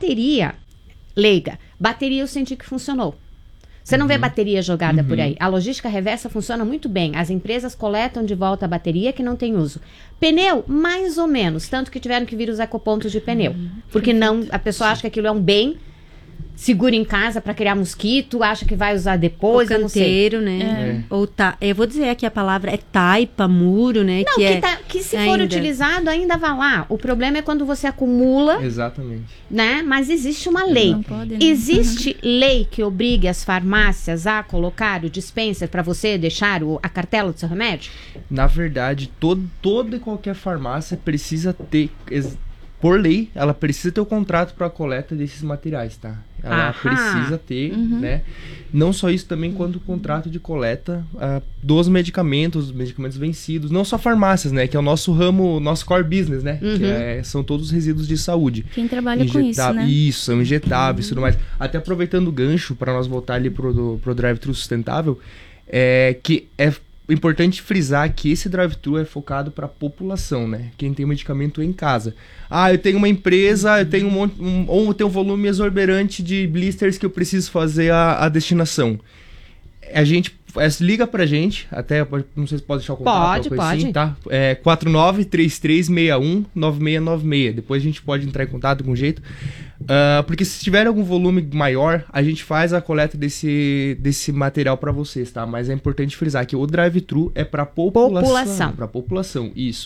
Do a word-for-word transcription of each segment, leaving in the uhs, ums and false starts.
bateria, leiga, bateria eu senti que funcionou. Você não uhum. vê bateria jogada uhum. por aí. A logística reversa funciona muito bem. As empresas coletam de volta a bateria que não tem uso. Pneu, mais ou menos. Tanto que tiveram que vir os ecopontos de pneu. Uhum. Porque não, a pessoa acha que aquilo é um bem seguro em casa para criar mosquito, acha que vai usar depois, o canteiro, eu não sei. né? É. Ou tá, eu vou dizer aqui a palavra é taipa, muro, né? Não, que, que, é tá, que se ainda. for utilizado ainda vai lá. O problema é quando você acumula. Exatamente. Né? Mas existe uma lei. Não pode, né? Existe lei que obrigue as farmácias a colocar o dispenser para você deixar o, a cartela do seu remédio? Na verdade, todo, toda e qualquer farmácia precisa ter, por lei, ela precisa ter o contrato para a coleta desses materiais, tá? Ela Aham. precisa ter, Uhum. né? Não só isso, também quanto o contrato de coleta uh, dos medicamentos, dos medicamentos vencidos. Não só farmácias, né? Que é o nosso ramo, nosso core business, né? Uhum. Que é, são todos os resíduos de saúde. Quem trabalha com isso, né? Isso, são injetáveis e tudo mais. Até aproveitando o gancho, para nós voltar ali pro, pro drive-thru sustentável, é que é importante frisar que esse drive-thru é focado para a população, né? Quem tem medicamento em casa. Ah, eu tenho uma empresa, eu tenho um monte, um, ou eu tenho um volume exorbitante de blisters que eu preciso fazer a, a destinação. A gente é, liga pra gente, até, não sei se pode deixar o contato. Pode, pode. Assim, tá? É quatro nove três três seis um nove seis nove seis. Depois a gente pode entrar em contato com jeito. Uh, porque se tiver algum volume maior, a gente faz a coleta desse, desse material para vocês, tá? Mas é importante frisar que o drive-thru é para população. População. Para população, isso.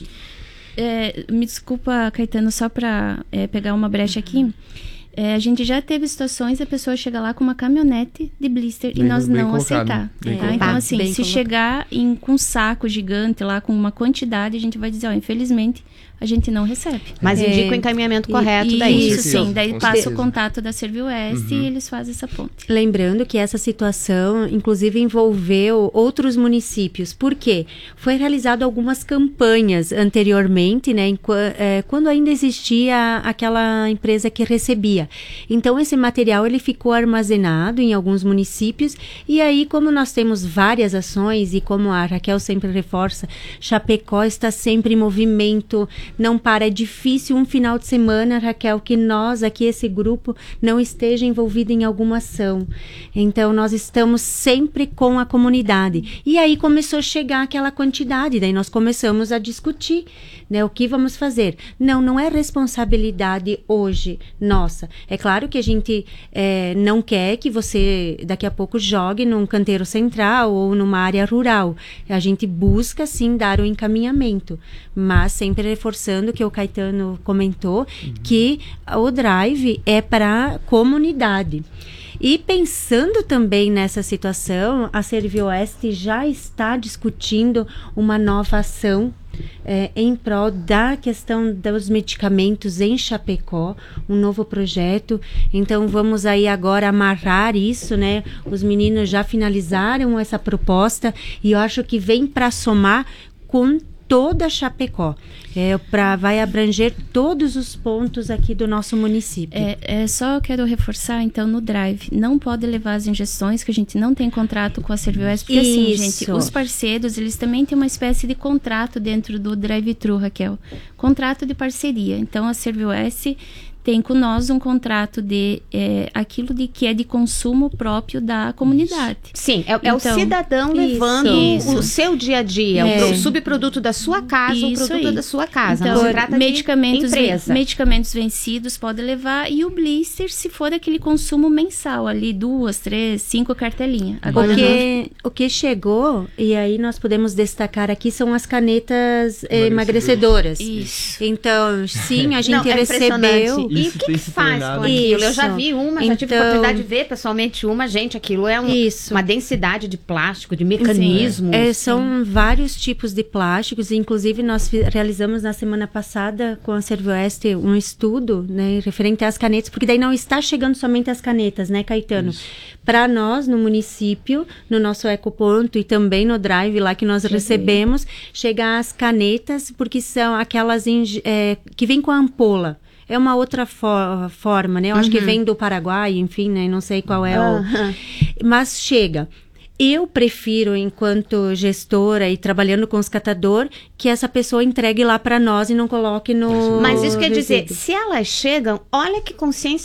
É, me desculpa, Caetano, só para é, pegar uma brecha aqui. É, a gente já teve situações a pessoa chega lá com uma caminhonete de blister Bem, e nós bem não colocado, aceitar. bem É, colocado. então, assim, Bem se colocado. chegar em, com um saco gigante lá, com uma quantidade, a gente vai dizer, ó, infelizmente, a gente não recebe. Mas É, indica o encaminhamento correto e, daí. Isso, certeza, sim. Daí com passa certeza. o contato da Servioeste Uhum. e eles fazem essa ponte. Lembrando que essa situação, inclusive, envolveu outros municípios. Por quê? Foi realizado algumas campanhas anteriormente, né, em, é, quando ainda existia aquela empresa que recebia. Então, esse material ele ficou armazenado em alguns municípios e aí, como nós temos várias ações e como a Raquel sempre reforça, Chapecó está sempre em movimento, não para, é difícil um final de semana, Raquel, que nós aqui, esse grupo, não esteja envolvido em alguma ação. Então, nós estamos sempre com a comunidade. E aí começou a chegar aquela quantidade, daí nós começamos a discutir, né, o que vamos fazer. Não, não é responsabilidade hoje nossa. É claro que a gente é, não quer que você daqui a pouco jogue num canteiro central ou numa área rural. A gente busca, sim, dar o encaminhamento, mas sempre reforçando que o Caetano comentou, uhum. que o drive é para a comunidade. E pensando também nessa situação, a Servioeste já está discutindo uma nova ação é, em prol da questão dos medicamentos em Chapecó, um novo projeto. Então vamos aí agora amarrar isso, né? Os meninos já finalizaram essa proposta e eu acho que vem para somar com toda Chapecó, é, pra, vai abranger todos os pontos aqui do nosso município. É, é, só quero reforçar, então, no drive, não pode levar as injeções, que a gente não tem contrato com a Servioeste, porque assim, Isso. gente, os parceiros, eles também têm uma espécie de contrato dentro do drive-thru, Raquel, contrato de parceria. Então, a Servioeste tem com nós um contrato de é, aquilo de que é de consumo próprio da comunidade. Sim, é, é então, o cidadão isso, levando isso. o seu dia a dia, É. o subproduto da sua casa, Isso o produto aí. da sua casa. Então, Não se trata medicamentos, de empresa. medicamentos vencidos pode levar, e o blister se for aquele consumo mensal, ali duas, três, cinco cartelinhas. Agora, Porque o que chegou, e aí nós podemos destacar aqui, são as canetas eh, emagrecedoras. Isso. Então, sim, a gente Não, é recebeu. impressionante. E o Isso que, tem que se faz tornado- com aquilo? Eu já Isso. vi uma, já tive a Então- oportunidade de ver pessoalmente uma. Gente, aquilo é um, Isso. uma densidade de plástico, de mecanismo. É, são vários tipos de plásticos, inclusive nós fi- realizamos na semana passada com a Servioeste um estudo, né, referente às canetas, porque daí não está chegando somente as canetas, né, Caetano? Para nós, no município, no nosso ecoponto e também no drive lá que nós Já recebemos, chegar as canetas, porque são aquelas inje- é, que vêm com a ampola. É uma outra fo- forma, né? Eu acho que vem do Paraguai, enfim, né? Não sei qual é o... Aham. Mas chega. Eu prefiro, enquanto gestora e trabalhando com os catadores, que essa pessoa entregue lá para nós e não coloque no Mas isso quer dizer, resíduo. se elas chegam, olha que consciência